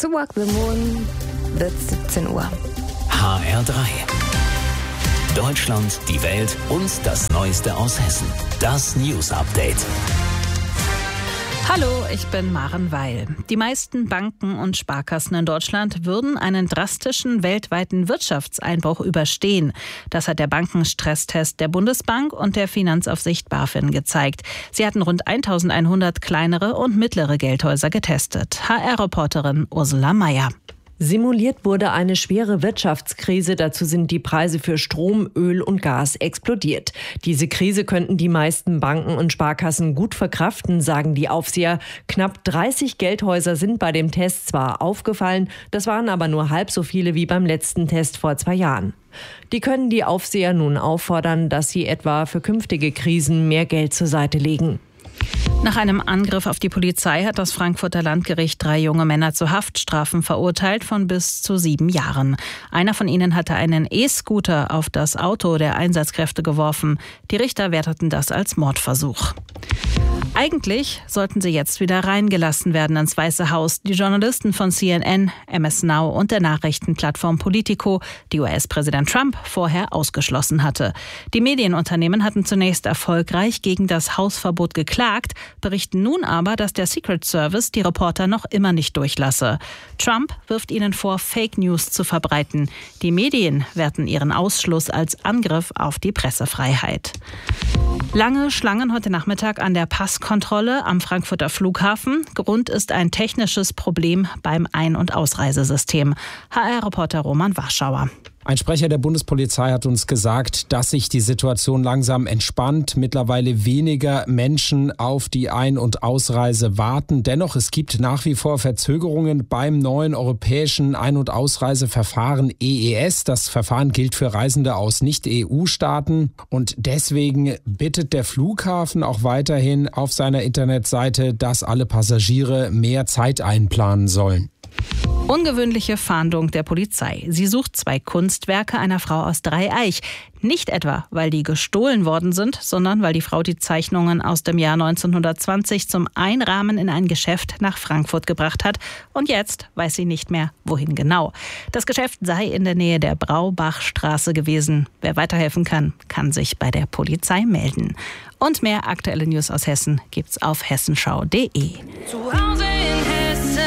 zu Walk the Moon wird 17 Uhr. HR3. Deutschland, die Welt und das Neueste aus Hessen. Das News Update. Hallo, ich bin Maren Weil. Die meisten Banken und Sparkassen in Deutschland würden einen drastischen weltweiten Wirtschaftseinbruch überstehen. Das hat der Bankenstresstest der Bundesbank und der Finanzaufsicht BaFin gezeigt. Sie hatten rund 1100 kleinere und mittlere Geldhäuser getestet. HR-Reporterin Ursula Mayer. Simuliert wurde eine schwere Wirtschaftskrise. Dazu sind die Preise für Strom, Öl und Gas explodiert. Diese Krise könnten die meisten Banken und Sparkassen gut verkraften, sagen die Aufseher. Knapp 30 Geldhäuser sind bei dem Test zwar aufgefallen, das waren aber nur halb so viele wie beim letzten Test vor 2 Jahren. Die können die Aufseher nun auffordern, dass sie etwa für künftige Krisen mehr Geld zur Seite legen. Nach einem Angriff auf die Polizei hat das Frankfurter Landgericht 3 junge Männer zu Haftstrafen verurteilt von bis zu 7 Jahren. Einer von ihnen hatte einen E-Scooter auf das Auto der Einsatzkräfte geworfen. Die Richter werteten das als Mordversuch. Eigentlich sollten sie jetzt wieder reingelassen werden ins Weiße Haus. Die Journalisten von CNN, MS Now und der Nachrichtenplattform Politico, die US-Präsident Trump vorher ausgeschlossen hatte. Die Medienunternehmen hatten zunächst erfolgreich gegen das Hausverbot geklagt, berichten nun aber, dass der Secret Service die Reporter noch immer nicht durchlasse. Trump wirft ihnen vor, Fake News zu verbreiten. Die Medien werten ihren Ausschluss als Angriff auf die Pressefreiheit. Lange Schlangen heute Nachmittag an der Passkontrolle am Frankfurter Flughafen. Grund ist ein technisches Problem beim Ein- und Ausreisesystem. HR-Reporter Roman Warschauer. Ein Sprecher der Bundespolizei hat uns gesagt, dass sich die Situation langsam entspannt. Mittlerweile weniger Menschen auf die Ein- und Ausreise warten. Dennoch, es gibt nach wie vor Verzögerungen beim neuen europäischen Ein- und Ausreiseverfahren EES. Das Verfahren gilt für Reisende aus Nicht-EU-Staaten. Und deswegen bittet der Flughafen auch weiterhin auf seiner Internetseite, dass alle Passagiere mehr Zeit einplanen sollen. Ungewöhnliche Fahndung der Polizei. Sie sucht 2 Kunstwerke einer Frau aus Dreieich. Nicht etwa, weil die gestohlen worden sind, sondern weil die Frau die Zeichnungen aus dem Jahr 1920 zum Einrahmen in ein Geschäft nach Frankfurt gebracht hat. Und jetzt weiß sie nicht mehr, wohin genau. Das Geschäft sei in der Nähe der Braubachstraße gewesen. Wer weiterhelfen kann, kann sich bei der Polizei melden. Und mehr aktuelle News aus Hessen gibt's auf hessenschau.de. Zu Hause in Hessen.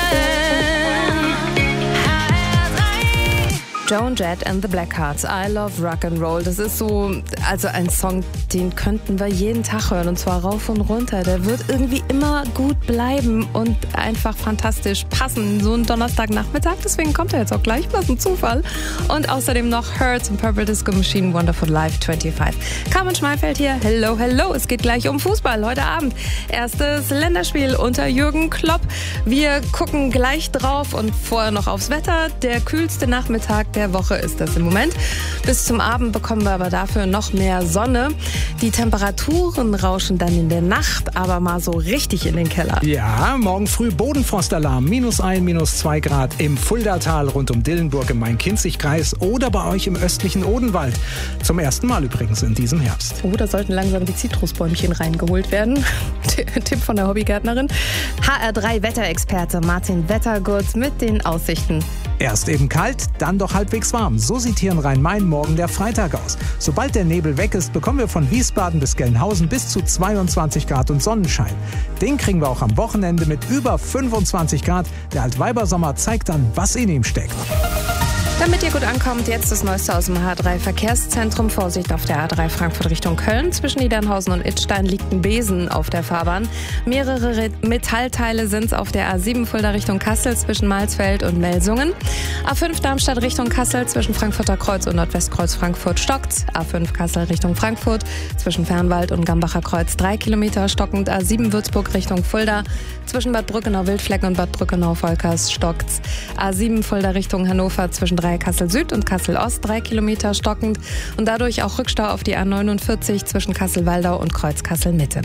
Joan Jett and the Blackhearts, I Love Rock'n'Roll. Das ist so, also ein Song, den könnten wir jeden Tag hören und zwar rauf und runter. Der wird irgendwie immer gut bleiben und einfach fantastisch passen. So ein Donnerstagnachmittag, deswegen kommt er jetzt auch gleich, was ein Zufall. Und außerdem noch Hurts und Purple Disco Machine, Wonderful Life 25. Carmen Schmeifeld hier, hello, hello. Es geht gleich um Fußball heute Abend. Erstes Länderspiel unter Jürgen Klopp. Wir gucken gleich drauf und vorher noch aufs Wetter. Der kühlste Nachmittag der Woche ist das im Moment. Bis zum Abend bekommen wir aber dafür noch mehr Sonne. Die Temperaturen rauschen dann in der Nacht aber mal so richtig in den Keller. Ja, morgen früh Bodenfrostalarm. -1, -2 Grad im Fuldatal rund um Dillenburg im Main-Kinzig-Kreis oder bei euch im östlichen Odenwald. Zum ersten Mal übrigens in diesem Herbst. Oh, da sollten langsam die Zitrusbäumchen reingeholt werden. Tipp von der Hobbygärtnerin. HR3 Wetterexperte Martin Wettergurz mit den Aussichten. Erst eben kalt, dann doch halbwegs warm. So sieht hier in Rhein-Main morgen der Freitag aus. Sobald der Nebel weg ist, bekommen wir von Wiesbaden bis Gelnhausen bis zu 22 Grad und Sonnenschein. Den kriegen wir auch am Wochenende mit über 25 Grad. Der Altweibersommer zeigt dann, was in ihm steckt. Damit ihr gut ankommt, jetzt das Neueste aus dem H3 Verkehrszentrum. Vorsicht auf der A3 Frankfurt Richtung Köln. Zwischen Niedernhausen und Idstein liegt ein Besen auf der Fahrbahn. Mehrere Metallteile sind auf der A7 Fulda Richtung Kassel zwischen Malsfeld und Melsungen. A5 Darmstadt Richtung Kassel zwischen Frankfurter Kreuz und Nordwestkreuz Frankfurt stockt. A5 Kassel Richtung Frankfurt zwischen Fernwald und Gambacher Kreuz 3 Kilometer stockend. A7 Würzburg Richtung Fulda zwischen Bad Brückenau-Wildflecken und Bad Brückenau-Volkers stockt's. A7 Fulda Richtung Hannover zwischen Kassel Süd und Kassel Ost 3 Kilometer stockend und dadurch auch Rückstau auf die A49 zwischen Kassel-Waldau und Kreuz Kassel Mitte.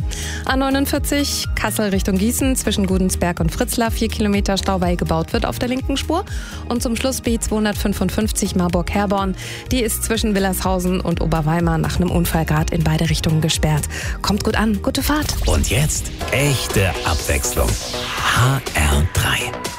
A49 Kassel Richtung Gießen zwischen Gudensberg und Fritzlar 4 Kilometer Stau, weil gebaut wird auf der linken Spur. Und zum Schluss B255 Marburg-Herborn. Die ist zwischen Willershausen und Oberweimar nach einem Unfall gerade in beide Richtungen gesperrt. Kommt gut an, gute Fahrt. Und jetzt echte Abwechslung. HR3.